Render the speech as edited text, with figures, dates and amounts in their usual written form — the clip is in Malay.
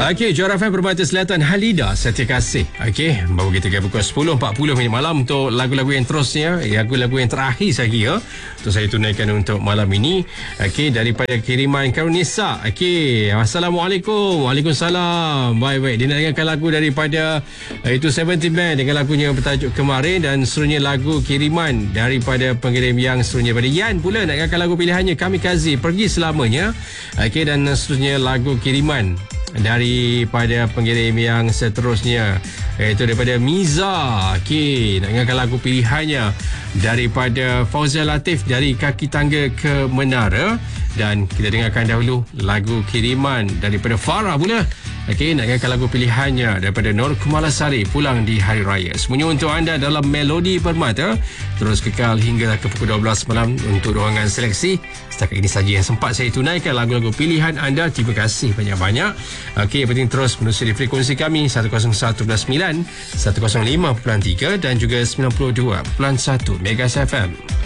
Okey, Johor FM Permata Selatan, Halida Setia Kasih. Okey, baru kita ke pukul 10.40 malam untuk lagu-lagu yang terusnya, lagu-lagu yang terakhir lagi ya. Untuk saya tunaikan untuk malam ini. Okey, daripada kiriman Karunisa. Okey, Assalamualaikum. Waalaikumsalam. Baik-baik. Dia nak dengarkan lagu daripada itu 70 Band dengan lagunya bertajuk Kemarin, dan seterusnya lagu kiriman daripada pengirim yang seterusnya daripada Yan pula nak dengarkan lagu pilihannya Kamikaze Pergi Selamanya. Okey, dan seterusnya lagu kiriman daripada pengirim yang seterusnya iaitu daripada Miza. Okey, nak dengarkan lagu pilihannya daripada Fauzia Latif dari Kaki Tangga ke Menara, dan kita dengarkan dahulu lagu kiriman daripada Farah pula. Okey, nak dengarkan lagu pilihannya daripada Nur Kumalasari, Pulang di Hari Raya. Semuanya untuk anda dalam Melodi Permata. Terus kekal hingga ke pukul 12 malam untuk ruangan seleksi. Setakat ini saja yang sempat saya tunaikan lagu-lagu pilihan anda. Terima kasih banyak-banyak. Okey, yang penting terus menerusi di frekuensi kami 101.9, 105.3 dan juga 92.1 Megas FM.